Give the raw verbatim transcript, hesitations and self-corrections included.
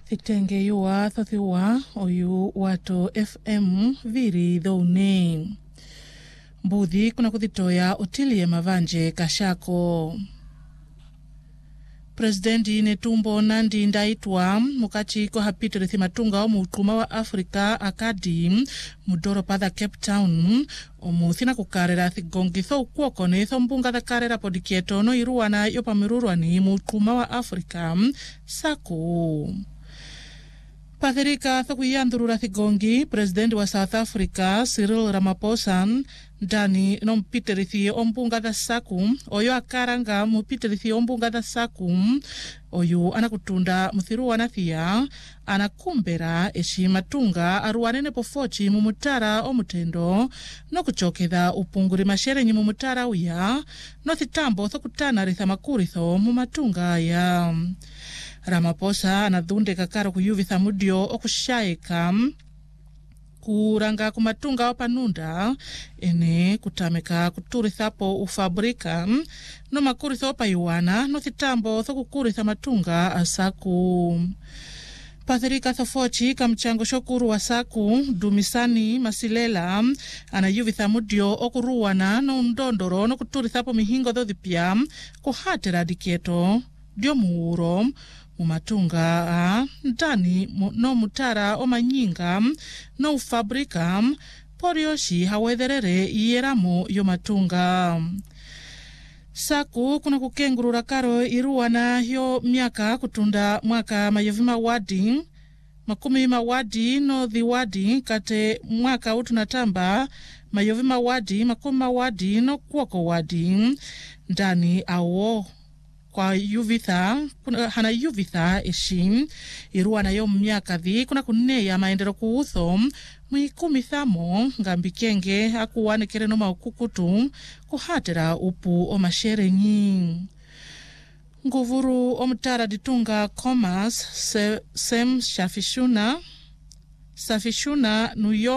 Thitenge yua thothiwa oyu wato F M viri dhoune. Mbudhi kuna kuthitoya Otilie Mavanje Kashako. Presidenti Netumbo Nandi Ndaitwa mukati ko hapitire thimatunga o mukuma wa Afrika akadi mudoro pada Cape Town omuthina kukarera thigongitho kwoko netho mbunga da karera podikieto no iruana yo pamirurwani mukuma wa Afrika saku. Patherika thokuyandurura thigongi president wa South Africa Cyril Ramaphosa ndani no mpitirithi ombunga da saku oyo akaranga mupitirithi ombunga da saku oyo anakutunda muthiru wanathia anakumbera eshimatunga aruanene pofochi mumutara omutendo no kuchokeza upunguri mashere nyi mumutara uya no thitambo thokutana ritha makuritho mumatunga ya Ramaphosa anadhunde kakaro kuyuvitha mudio okushaika kuranga kumatunga opanunda ene kutameka kuturithapo ufabrika no makuritho opayuana no thitambo thokukuritha matunga asaku. Patherika thofochi kamchango shokuru wa saku Dumisani Masilela anayuvitha mudio okuruwana no ndondoro no kuturithapo mihingo dhodhipya kuhatera diketo dio muuro mumatunga ndani no mutara omanyinga no ufabrika porioshi hawetherere iyeramu yo matunga. Saku kuna kukengurura karo iruwana yo miaka kutunda mwaka mayovima wadi makumi mawadi no dhiwadi kate mwaka utunatamba mayovima wadi makumi mawadi no kuoko wadi ndani awo kwa yuvitha kuna hana yuvitha eshi iruana yo miaka dhi kuna kuneya maendero kuutho mwikumi thamo ngambikenge akuwanekere no maukukutu kuhatera upu o mashere nyi. Nguvuru omutara ditunga commerce se, sem shafishuna safishuna nuyo